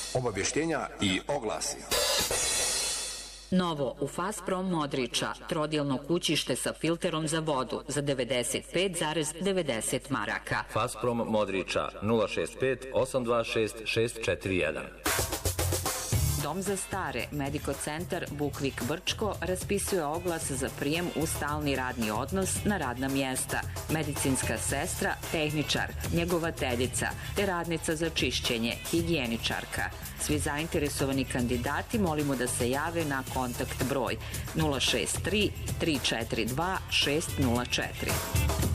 Obavještenja i oglasi. Novo u Fasprom Modriča, trodjelno kućište sa filterom za vodu za 95,90 maraka. Fasprom Modriča 065 826 641. Dom za stare, Medico Centar Bukvik Brčko raspisuje oglas za prijem u stalni radni odnos na radna mjesta. Medicinska sestra, tehničar, njegovateljica, te radnica za čišćenje, higijeničarka. Svi zainteresovani kandidati molimo da se jave na kontakt broj 063 342 604.